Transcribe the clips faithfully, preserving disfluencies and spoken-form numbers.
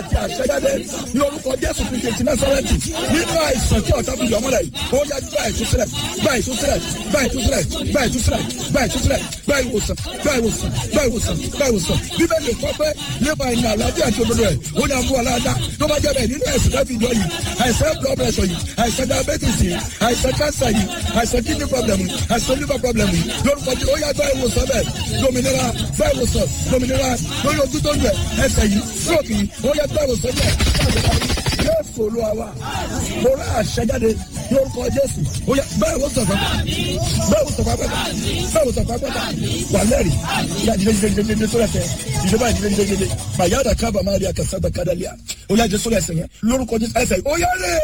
àti àṣẹjáde ní orúkọ Jésù Kristi ti Násárẹ́tì nínú àìsàn tí ọ̀tá fi yọmọ́lẹ̀ yìí ó yá gba ìtúsílẹ̀ gba ìtúsílẹ̀ gba ìtúsílẹ̀ gba ìtúsílẹ̀ gba ìtúsílẹ̀ gba ìwòsàn gba ìwòsàn gba ìwòsàn gba ìwòsàn Bíbélì kọ pé nípa ìrìn àlàáfíà àti òdodo ẹ̀ ó ní àmú aláàdá tó bá jẹ́ bẹ́ẹ̀ nínú àìsàn tó fi yọ yìí àìsàn blood pressure yìí àìsàn diabetes yìí àìsàn cancer yìí àìsàn kidney problem yìí àìsàn liver problem yìí lórúkọ tí ó yá gba ìwòsàn bẹ́ẹ̀ dominira gba ìwòsàn dominira lórí ojú tó ń bẹ̀ ẹsẹ̀ yìí stroke yìí ó yá gba ìwòsàn bẹ́ẹ̀ Jésù Olúwa wa mo rà àṣẹjáde lórúkọ Jésù ó yá bẹ́ẹ̀ wò sọ̀fà bẹ́ẹ̀ wò sọ̀fà pẹ́ta bẹ́ẹ̀ wò sọ̀fà pẹ́ta wà lẹ́rì yá jíjẹ́ jíjẹ́ jíjẹ́ jíjẹ́ sórí ẹsẹ̀ ìjọba jíjẹ́ jíjẹ́ jíjẹ́ bàyá àdà kábà máa rí akẹ́sàdà kádàlíà ó yá jẹ́ sórí ẹsẹ̀ yẹn lórúkọ Jésù ẹsẹ̀ ó yá rè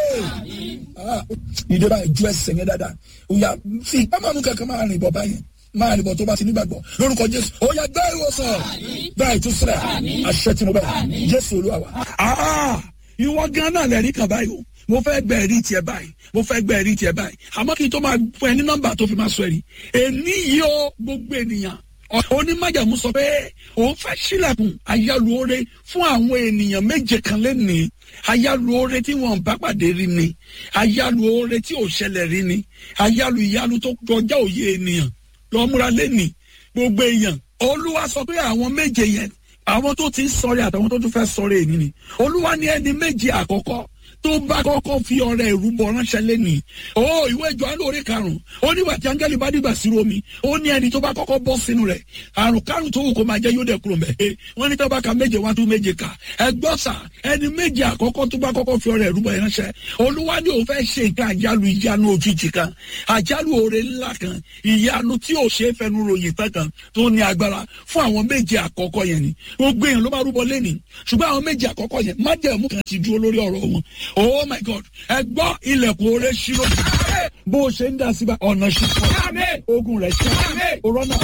ìjọba ìjú ẹsẹ̀ yẹn dáadáa ó yá fi ìpamọ́ kankan máa rìn bọ̀ báyẹn máa nìbọn tó bá ti nígbàgbọ́ lórúkọ Jésù ó yá gbá ìwòsàn gbá ìtúsílẹ̀ àṣẹ tí mo bẹ̀ Jésù Olúwa wa. Ìwọ gan náà lẹ́rìí kan báyìí o mo fẹ́ gbẹ ẹ̀rí tiẹ̀ báyìí mo fẹ́ gbẹ ẹ̀rí tiẹ̀ báyìí àmọ́ kí n tó máa fún ẹ ní nọ́mbà tó fi máa sọ ẹ̀rí èní yìí ó gbogbo ènìyàn onímájàmú sọ pé òun fẹ́ sílẹ̀kùn ayálùore fún àwọn ènìyàn méje kan lẹ́nìí ayálùore tí wọ́n bá pàdé rí ni ayálùore tí ò ṣẹlẹ̀ rí ni ayálù ìyálù tó kọjá òye ènìyàn lọ́múra lẹ́nìí gbogbo èèyàn Olúwa sọ pé àwọn méje yẹn àwọn tó ti ń sọ̀rẹ́ àtàwọn tó tún fẹ́ sọ̀rẹ́ èyí ni Olúwa ní ẹni méje àkọ́kọ́ tó bá kọ́kọ́ fi ọrẹ ìrúbọ ránṣẹ́ lẹ́nìí ó ìwé Jòhánù orí karùn-ún ó nígbà tí áńgẹ́lì bá dìgbà sí omi ó ní ẹni tó bá kọ́kọ́ bọ́ sínú rẹ̀ àrùn kárùn tó wù kó máa jẹ́ yóò dẹ̀ kúrò mẹ́ wọ́n ní tó bá ka méje wá tún méje kà ẹgbọ́n sà ẹni méje àkọ́kọ́ tó bá kọ́kọ́ fi ọrẹ ìrúbọ ránṣẹ́ Olúwa ní òun fẹ́ ṣe nǹkan àjálù ìyanu òjijì kan àjálù oore ńlá kan ìyanu tí ò ṣe é fẹnu ròyìn tán kan tó ní agbára fún àwọn méje àkọ́kọ́ yẹn ni gbogbo èèyàn ló máa rúbọ lẹ́nìí ṣùgbọ́n àwọn méje àkọ́kọ́ yẹn májẹ̀mú kan ti dúró lórí ọ̀rọ̀ wọn oh my God ẹ gbọ́ ilẹ̀kùn oore ṣírò bó o ṣe ń dá síbà ọ̀nà ṣíṣọ́ ogun rẹ̀ ṣe òrọ́nà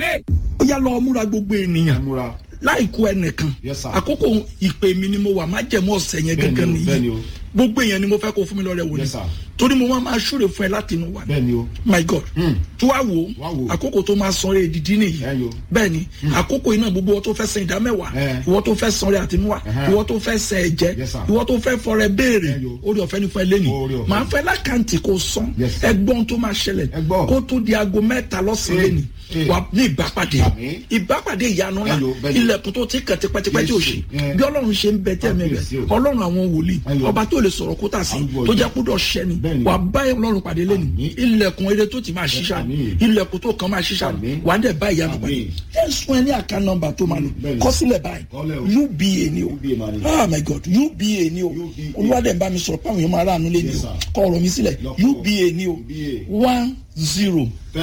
ó yá lọ múra gbogbo ènìyàn láìkú ẹnìkan àkókò ìpè mi ni mo wà má jẹ̀mú ọ̀sẹ̀ yẹn gẹ́gẹ́ nìyí gbogbo èèyàn ni mo fẹ́ kó fún mi lọ́rẹ̀ wò ni torí mo máa máa ṣúre fún ẹ láti inú wa my God tó wá wò ó àkókò tó máa sanre ìdìdí nìyí bẹ́ẹ̀ ni àkókò iná gbogbo ìwọ tó fẹ́ san ìdá mẹ́wàá ìwọ tó fẹ́ sanre àtinúwà ìwọ tó fẹ́ san ẹ̀jẹ̀ ìwọ tó fẹ́ fọrẹ béèrè orí ọ̀fẹ́ ní fún ẹ lẹ́nu màá fẹ́ lákàntì kó san ẹgbọ́n tó máa ṣẹlẹ̀ kó tó di aago mẹ́ta lọ́sàn-án lẹ́nu wà ní ìbápàdé ìbápàdé ìyanu ńlá ilẹ̀kùn tó ti kàn tipẹ́tipẹ́ tí ò ṣe bí Ọlọ́run ṣe ń bẹ tẹ́ẹ̀mí rẹ̀ Ọlọ́run àwọn wòlíì ọba tó lè sọ̀rọ̀ kó tà sí tó jẹ́ kó dọ̀ ṣẹ́ ni wà á bá Ọlọ́run pàdé lẹ́nu ilẹ̀kùn eré tó ti máa ṣíṣà ilẹ̀kùn tó kàn máa ṣíṣà wà á dẹ̀ bá ìyanu pàdé ẹ̀ sún ẹ ní àká nọ́mbà tó máa lò kọ́ sílẹ̀ báyìí U B A ni o ah my God U B A ni o olúwadẹ̀ ń bá mi sọ̀rọ̀ páwọn èèyàn máa ráàánú lé ni o kọ́ ọ̀rọ̀ mi sílẹ̀ U B A ni o one zero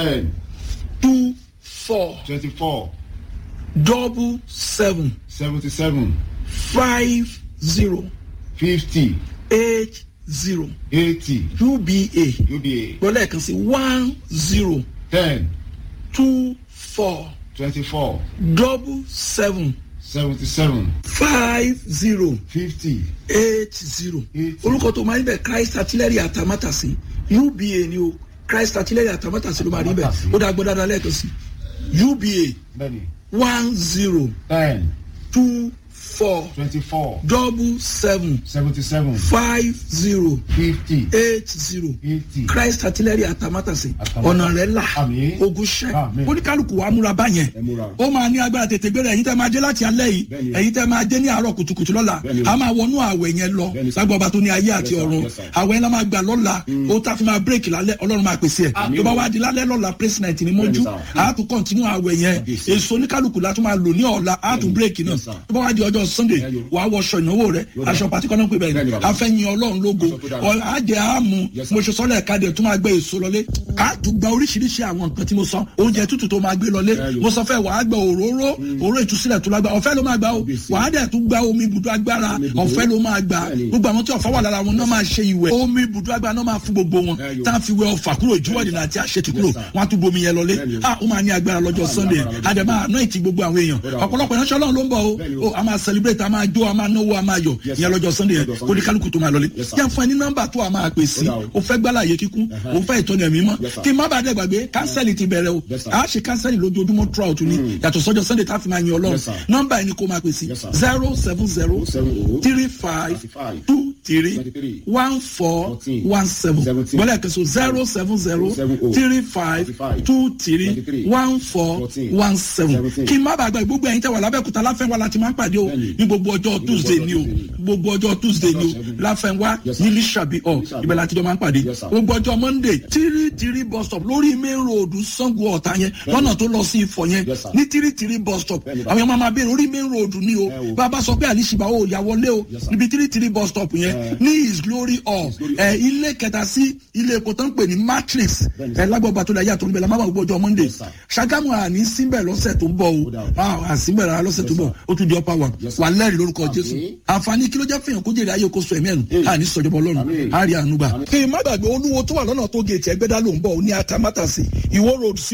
two four twenty-four double seven seventy-seven five zero fifty eight zero eighty U B A U B A gbọ́dọ̀ kan sí one zero ten two four twenty-four double seven seventy-seven five zero fifty eight zero orúkọ tó máa ń bẹ Christ Artillery Atamátàsí U B A ni o Christ Artillery Atamátàsí ló máa rí bẹ ó dá gbọ́dọ̀ dáadáa lẹ́ẹ̀kan sí U B A one zero ten two four twenty-four double seven seventy-seven five zero fifty eight zero eighty Christ Artillery Atamátàsí ọ̀nà rẹ̀ là ogun ṣẹ́ oníkálukú wa múra báyẹn ó máa ní agbára tètè gbéra ẹ̀yin tẹ́ máa dé láti alẹ́ yìí ẹ̀yin tẹ́ máa dé ní àárọ̀ kùtùkùtù lọ́la a máa wọnú àwẹ̀ yẹn lọ lágbàbà tó ní ayé àti ọ̀run àwẹ̀ yẹn la máa gbà lọ́la ó tá fi máa bírèkì lálẹ́ Ọlọ́run máa pèsè ẹ̀ tó bá wá di lálẹ́ lọ́la praise night ní mọ́jú a tún kọ́ntínú àwẹ̀ yẹn èso oníkálukú la tún máa lò ní ọ̀la a tún bírèkì náà tó bá wá di ọjọ́ Sunday wà á wọṣọ ìnáwó rẹ aṣọ pàtíkọ́ náà pé bẹ́ẹ̀ afẹ́yìn Ọlọ́run lógo àjẹ́ àmú mo ṣe sọ́lẹ̀ kadẹ̀ tó máa gbé èso lọlé a tún gba oríṣiríṣi àwọn nǹkan tí mo sọ oúnjẹ tútù tó máa gbé lọlé mo sọ fẹ́ wà á gba òróró òróró ìtúsílẹ̀ tó lágbá ọ̀fẹ́ ló máa gbà ó wà á dẹ̀ tún gba omi ibùdó agbára ọ̀fẹ́ ló máa gbà gbogbo àwọn tí ọ̀fà wà lára wọn náà máa ṣe ìwẹ̀ omi ibùdó agbára náà máa fún gbogbo wọn tá a fi wẹ ọ̀fà kúrò ìjúwọ̀dìnà àti àṣetì kúrò wọn á tún bomi yẹn lọlé a ó máa ní agbára lọ́jọ́ Sunday a dẹ̀ máa anoint gbogbo àwọn èèyàn ọ̀pọ̀lọpọ̀ ìránṣẹ́ Ọlọ́run ló ń bọ̀ o a máa máa celebrate a máa jó a máa náwó a máa yọ̀ ìyẹn lọ́jọ́ sunday yẹn kó ní kálukú tó máa lọlé yẹn fún ẹ ní nọ́mbà tó a máa pè sí o fẹ́ gbálàyé kíkún o fẹ́ ìtọ́ni ẹ̀mí mọ́ kí n má bàa dẹ́ gbàgbé kánsẹ́lì ti bẹ̀rẹ̀ o a ṣe kánsẹ́lì lójoojúmọ́ throughout ni yàtọ̀ sọ́jọ́ sunday tá a fi máa yin ọlọ́run nọ́mbà yẹn ni kó máa pè sí zero seven zero three five two three one four one seven bọ́lá ẹ̀kẹ́ so zero seven zero three five two three one four one seven kí n má bàa gbàgbé gbogbo ẹ̀yin tẹ́ wà lábẹ́kúta láfẹ́wá láti máa ń pàdé o ní gbogbo ọjọ́ tuesday ni o gbogbo ọjọ́ tuesday ni o láfẹ́wá ní lísàbí ọ̀ ibẹ̀ láti jọ máa ń pàdé gbogbo ọjọ́ monday tírí tírí bus stop lórí main road sango ọ̀tá yẹn lọ́nà tó lọ sí ifọ̀ yẹn ní tírí tírí bus stop àwọn yẹn máa ma béèrè orí main road ni o bàbá sọ pé àlìṣìbà ó yà wọlé o níbi tírí tírí bus stop yẹn ní his glory hall ẹ ilé kẹta sí ilé epo tó ń pè ní matrix ẹ lágbàgbà tó lè yàtọ̀ níbẹ̀ la máa bá gbogbo ọjọ́ monday ṣàgámù àní síbẹ̀ lọ́sẹ̀ tó ń bọ̀ o àsìbẹ̀ rárá lọ́sẹ̀ tó ń bọ̀ ó tún di upper one wà lẹ́rìí lórúkọ jésù àǹfààní kí ló jẹ́ fihàn kó jèrè ayé kó sọ ẹ̀mí ẹ̀nu àní sọ̀jọ̀bọ̀ ọlọ́run àrí ànúgbà. kí n má gbàgbé olúwo tó wà lọ́nà tó gé ètì ẹgbẹ́dá ló ń bọ̀ ní atamátàsí ìwó road sí